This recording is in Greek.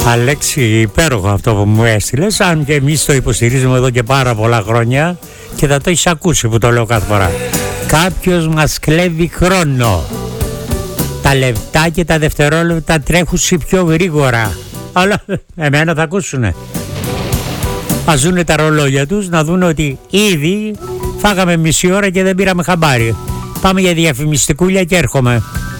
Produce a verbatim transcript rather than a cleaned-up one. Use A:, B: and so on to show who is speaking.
A: Αλέξη, υπέροχο αυτό που μου έστειλες, αν και εμείς το υποστηρίζουμε εδώ και πάρα πολλά χρόνια και θα το έχεις ακούσει που το λέω κάθε φορά. Κάποιος μας κλέβει χρόνο. Τα λεπτά και τα δευτερόλεπτα τρέχουν πιο γρήγορα. Αλλά εμένα θα ακούσουνε. Ας δούνε τα ρολόγια τους, να δούνε ότι ήδη φάγαμε μισή ώρα και δεν πήραμε χαμπάρι. Πάμε για διαφημιστικούλια και έρχομαι.